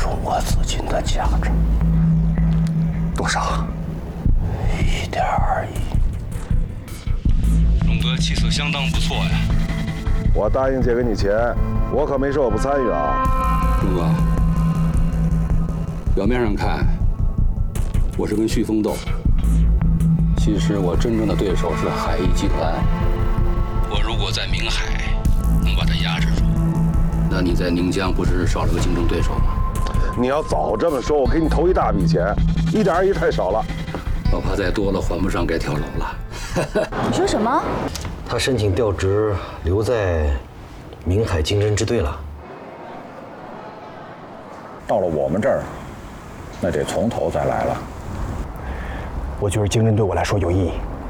出我资金的价值。 多少 ？1.2亿。 龙哥气色相当不错呀。 我答应借给你钱，我可没说我不参与啊。 龙哥，表面上看我是跟旭峰斗，其实我真正的对手是海逸集团。我如果在明海能把他压制住，那你在宁江不是少了个竞争对手吗？ 你要早这么说，我给你投一大笔钱，1.2亿太少了。 我怕再多了还不上该跳楼了。 你说什么？ 他申请调职，留在明海竞争支队了。 到了我们这儿，那得从头再来了。 我觉得竞争对我来说有意义。